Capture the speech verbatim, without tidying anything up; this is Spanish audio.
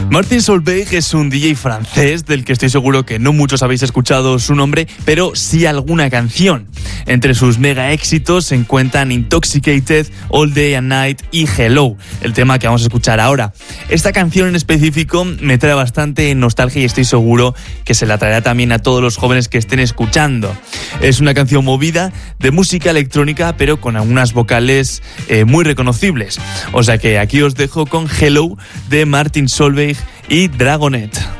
Martin Solveig es un D J francés del que estoy seguro que no muchos habéis escuchado su nombre, pero sí alguna canción. Entre sus mega éxitos se encuentran Intoxicated, All Day and Night y Hello, el tema que vamos a escuchar ahora. Esta canción en específico me trae bastante nostalgia y estoy seguro que se la traerá también a todos los jóvenes que estén escuchando. Es una canción movida de música electrónica, pero con algunas vocales eh, muy reconocibles. O sea que aquí os dejo con Hello de Martin Solveig y Dragonette.